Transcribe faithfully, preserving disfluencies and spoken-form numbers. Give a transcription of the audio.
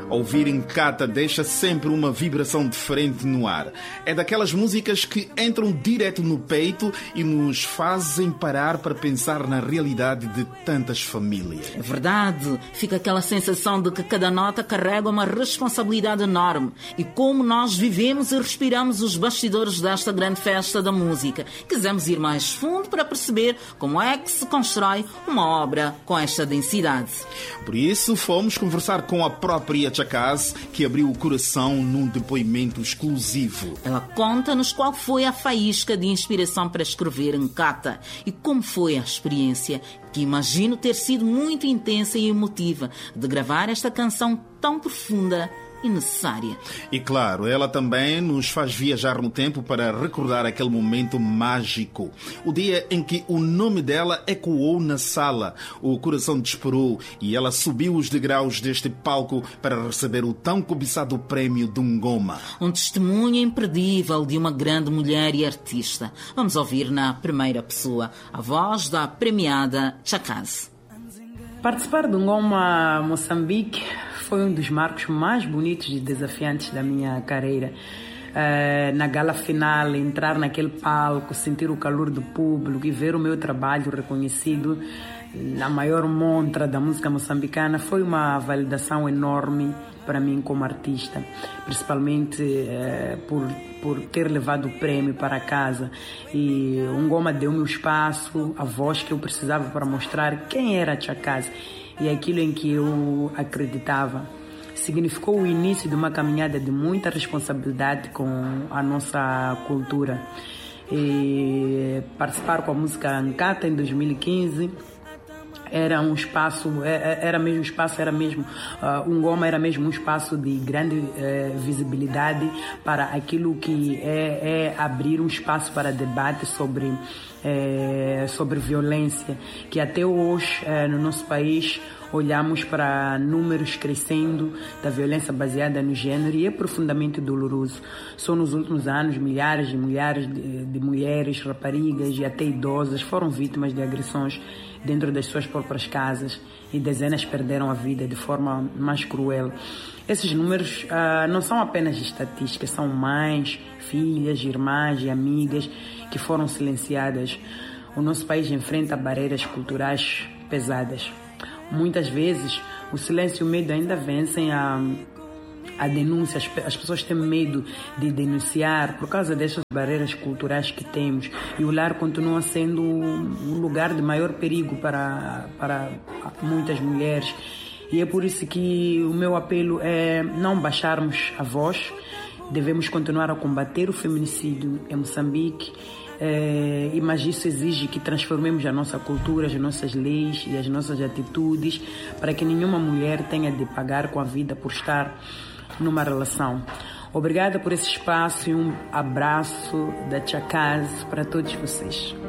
Ouvir Nkata deixa sempre uma vibração diferente no ar. É daquelas músicas que entram direto no peito e nos fazem parar para pensar na realidade de tantas famílias. É verdade. Fica aquela sensação de que cada nota carrega uma responsabilidade enorme. E como nós vivemos e respiramos os bastidores desta grande festa da música, quisemos ir mais fundo para perceber como é que se constrói uma obra com esta densidade. Por isso, fomos conversar com a própria Chakaz, que abriu o coração num depoimento exclusivo. Ela conta-nos qual foi a faísca de inspiração para escrever Nkata e como foi a experiência, que imagino ter sido muito intensa e emotiva, de gravar esta canção tão profunda e necessária. E claro, ela também nos faz viajar no tempo para recordar aquele momento mágico. O dia em que o nome dela ecoou na sala. O coração disparou e ela subiu os degraus deste palco para receber o tão cobiçado prémio de Ngoma. Um testemunho imperdível de uma grande mulher e artista. Vamos ouvir na primeira pessoa a voz da premiada Chakaz. Participar do Ngoma Moçambique foi um dos marcos mais bonitos e desafiantes da minha carreira. Uh, na gala final, entrar naquele palco, sentir o calor do público e ver o meu trabalho reconhecido na maior montra da música moçambicana foi uma validação enorme para mim como artista, principalmente uh, por, por ter levado o prêmio para casa. E o Ngoma deu-me o espaço, a voz que eu precisava para mostrar quem era a Chakaz e aquilo em que eu acreditava. Significou o início de uma caminhada de muita responsabilidade com a nossa cultura. E participar com a música Nkata em dois mil e quinze era um espaço, era mesmo espaço, era mesmo, uh, o Ngoma era mesmo um espaço de grande uh, visibilidade para aquilo que é, é abrir um espaço para debate sobre, é, sobre violência, que até hoje é, no nosso país olhamos para números crescendo da violência baseada no gênero e é profundamente doloroso. Só nos últimos anos milhares e milhares de, de mulheres, raparigas e até idosas foram vítimas de agressões dentro das suas próprias casas e dezenas perderam a vida de forma mais cruel. Esses números ah, não são apenas estatísticas, são mães, filhas, irmãs e amigas que foram silenciadas. O nosso país enfrenta barreiras culturais pesadas. Muitas vezes o silêncio e o medo ainda vencem a, a denúncia. As, as pessoas têm medo de denunciar por causa dessas barreiras culturais que temos. E o lar continua sendo um lugar de maior perigo para, para muitas mulheres. E é por isso que o meu apelo é não baixarmos a voz. Devemos continuar a combater o feminicídio em Moçambique. É, mas isso exige que transformemos a nossa cultura, as nossas leis e as nossas atitudes para que nenhuma mulher tenha de pagar com a vida por estar numa relação. Obrigada por esse espaço e um abraço da Chakaz para todos vocês.